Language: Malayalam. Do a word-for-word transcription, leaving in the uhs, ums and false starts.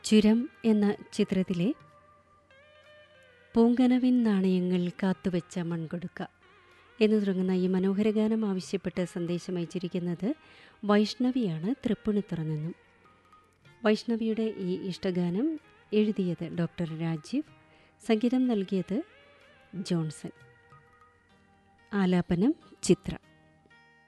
ചുരം എന്ന ചിത്രത്തിലെ പൂങ്കനവിൻ നാണയങ്ങൾ കാത്തുവെച്ച മൺകൊടുക്ക എന്ന് തുടങ്ങുന്ന ഈ മനോഹര ഗാനം ആവശ്യപ്പെട്ട് സന്ദേശം അയച്ചിരിക്കുന്നത് വൈഷ്ണവിയാണ് തൃപ്പൂണിത്തുറ നിന്നും. വൈഷ്ണവിയുടെ ഈ ഇഷ്ടഗാനം എഴുതിയത് ഡോക്ടർ രാജീവ്, സംഗീതം നൽകിയത് ജോൺസൺ, ആലാപനം ചിത്ര.